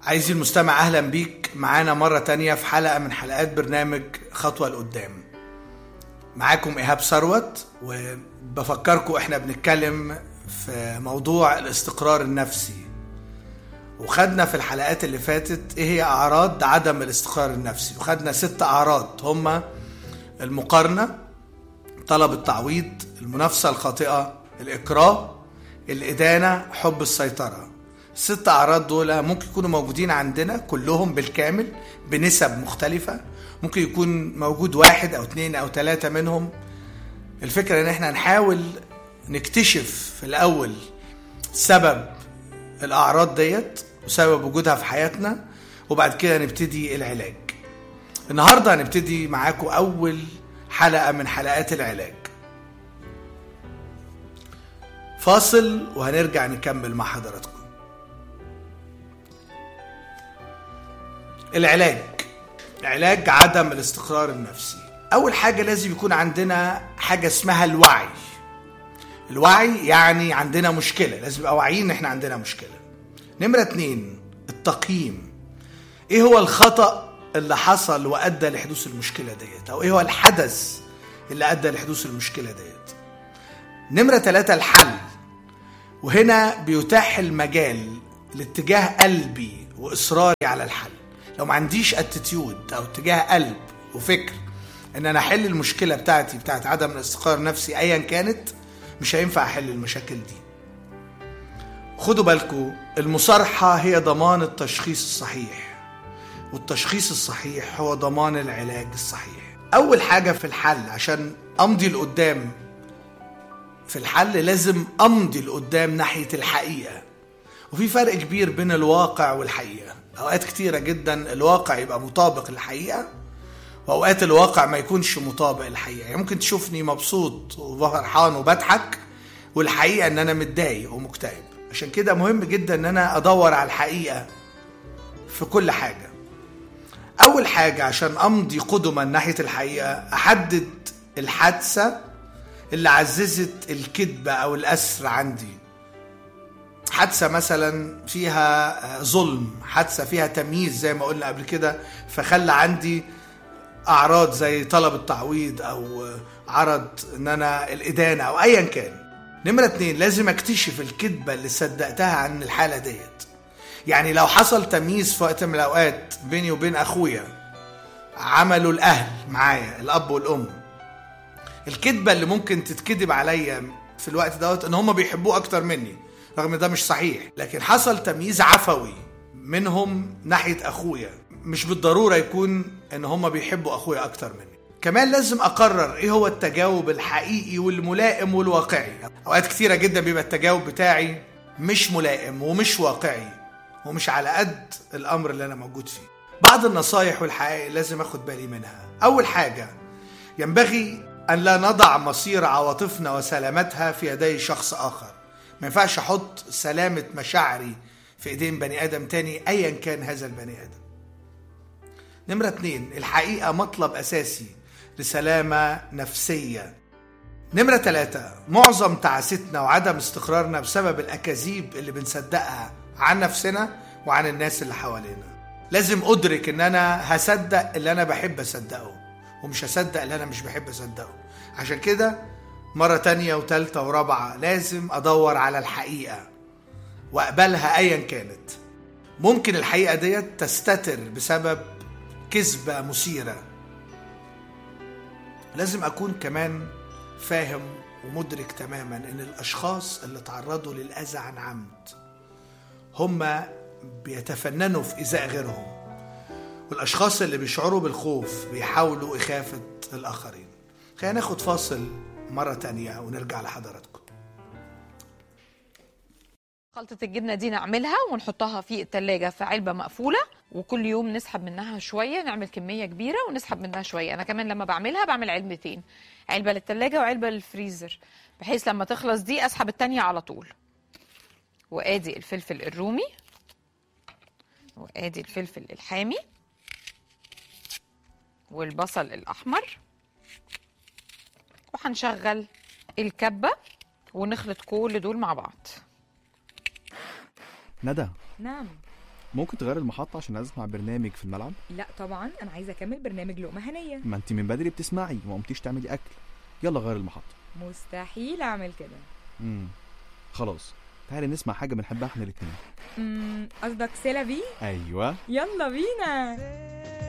عايزي المستمع، أهلا بيك معانا مرة تانية في حلقة من حلقات برنامج خطوة لقدام. معاكم إيهاب ثروت، وبفكركم إحنا بنتكلم في موضوع الاستقرار النفسي، وخدنا في الحلقات اللي فاتت إيه هي أعراض عدم الاستقرار النفسي، وخدنا 6 أعراض هما المقارنة، طلب التعويض، المنافسة الخاطئة، الإكراه، الإدانة، حب السيطرة. 6 أعراض دول ممكن يكونوا موجودين عندنا كلهم بالكامل بنسب مختلفة، ممكن يكون موجود 1 أو 2 أو 3 منهم. الفكرة إن احنا نحاول نكتشف في الأول سبب الأعراض ديت وسبب وجودها في حياتنا، وبعد كده نبتدي العلاج. النهاردة هنبتدي معاكم أول حلقة من حلقات العلاج. فاصل وهنرجع نكمل مع حضراتكم. علاج عدم الاستقرار النفسي. أول حاجة لازم يكون عندنا حاجة اسمها الوعي يعني عندنا مشكلة، لازم يبقى واعيين إن احنا عندنا مشكلة. نمرة 2 التقييم. إيه هو الخطأ اللي حصل وأدى لحدوث المشكلة ديت، أو إيه هو الحدث اللي أدى لحدوث المشكلة ديت. نمرة 3 الحل، وهنا بيتاح المجال لاتجاه قلبي وإصراري على الحل. لو ما عنديش اتيتيود أو اتجاه قلب وفكر إن أنا أحل المشكلة بتاعت عدم الاستقرار النفسي أيا كانت، مش هينفع أحل المشاكل دي. خدوا بالكم، المصارحة هي ضمان التشخيص الصحيح، والتشخيص الصحيح هو ضمان العلاج الصحيح. أول حاجة في الحل، عشان أمضي لقدام في الحل لازم أمضي لقدام ناحية الحقيقة. وفي فرق كبير بين الواقع والحقيقة. أوقات كتيرة جدا الواقع يبقى مطابق للحقيقة، وأوقات الواقع ما يكونش مطابق للحقيقة. يعني ممكن تشوفني مبسوط وفرحان وبضحك، والحقيقة أن أنا متضايق ومكتئب. عشان كده مهم جدا أن أنا أدور على الحقيقة في كل حاجة. أول حاجة عشان أمضي قدما ناحية الحقيقة، أحدد الحادثة اللي عززت الكذبة أو الأسر عندي. حادثة مثلا فيها ظلم، حادثة فيها تمييز زي ما قلنا قبل كده، فخلى عندي أعراض زي طلب التعويض أو عرض إن أنا الإدانة أو أيا كان. نمرة 2 لازم أكتشف الكذبة اللي صدقتها عن الحالة ديت. يعني لو حصل تمييز في وقت من الأوقات بيني وبين أخويا عملوا الأهل معايا، الأب والأم، الكذبة اللي ممكن تتكذب عليا في الوقت دوت إن هم بيحبوه أكتر مني، رغم ده مش صحيح، لكن حصل تمييز عفوي منهم ناحية أخويا، مش بالضرورة يكون إن هم بيحبوا أخويا أكتر مني. كمان لازم أقرر إيه هو التجاوب الحقيقي والملائم والواقعي. أوقات كثيرة جدا بيبقى التجاوب بتاعي مش ملائم ومش واقعي ومش على قد الأمر اللي أنا موجود فيه. بعض النصايح والحقائق لازم أخد بالي منها. أول حاجة، ينبغي أن لا نضع مصير عواطفنا وسلامتها في يدي شخص آخر. ما ينفعش أحط سلامة مشاعري في إيدين بني آدم تاني أيا كان هذا البني آدم. نمرة 2 الحقيقة مطلب أساسي لسلامة نفسية. نمرة 3 معظم تعاستنا وعدم استقرارنا بسبب الأكاذيب اللي بنصدقها عن نفسنا وعن الناس اللي حوالينا. لازم أدرك إن أنا هصدق اللي أنا بحب أصدقه، ومش هصدق اللي أنا مش بحب أصدقه. عشان كده مرة تانية وتالتة ورابعة لازم أدور على الحقيقة وأقبلها أيا كانت. ممكن الحقيقة ديت تستتر بسبب كذبة مثيرة. لازم أكون كمان فاهم ومدرك تماما إن الأشخاص اللي تعرضوا للأذى عن عمد هم بيتفننوا في إيذاء غيرهم، والأشخاص اللي بيشعروا بالخوف بيحاولوا إخافة الآخرين. خلينا ناخد فاصل مرة تانية ونرجع لحضراتكم. خلطة الجبنة دي نعملها ونحطها في التلاجة في علبة مقفولة، وكل يوم نسحب منها شوية، نعمل كمية كبيرة ونسحب منها شوية. أنا كمان لما بعملها بعمل علبتين، علبة للتلاجة وعلبة للفريزر، بحيث لما تخلص دي أسحب التانية على طول. وآدي الفلفل الرومي، وآدي الفلفل الحامي، والبصل الأحمر، وهنشغل الكبة ونخلط كل دول مع بعض. ندى، نعم. ممكن تغير المحطة عشان اسمع برنامج في الملعب؟ لا طبعا، انا عايزه اكمل برنامج لقمه هنيه. ما انت من بدري بتسمعي وما قمتيش تعملي اكل. يلا غير المحطة. مستحيل اعمل كده. خلاص، تعالي نسمع حاجة بنحبها احنا الاتنين. قصدك سيلا بي؟ ايوه، يلا بينا.